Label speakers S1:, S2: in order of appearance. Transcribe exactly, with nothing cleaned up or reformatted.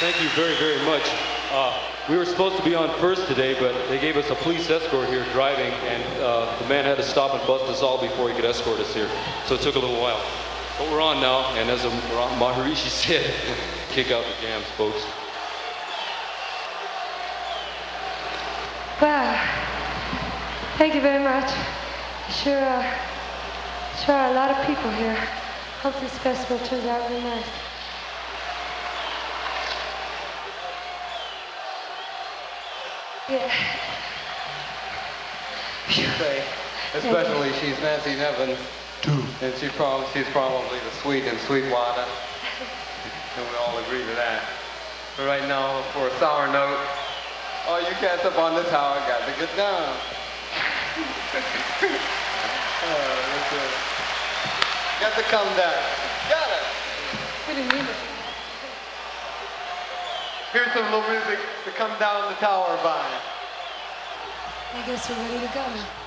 S1: Thank you very, very much. Uh, we were supposed to be on first today, but they gave us a police escort here driving, and uh, the man had to stop and bust us all before he could escort us here. So it took a little while. But we're on now, and as Maharishi said, kick out the jams, folks.
S2: Wow. Thank you very much. Sure, uh, sure are a lot of people here. Hope this festival turns out really nice. Yeah.
S3: Say, especially she's Nancy Nevins, and she prob she's probably the sweet in Sweetwater, and we all agree to that. But right now, for a sour note, all you cats up on the tower got to get down. Oh, that's it. Got to come down. Got it.
S2: We didn't need it.
S3: Here's some little music to come down the tower by.
S2: I guess we're ready to go.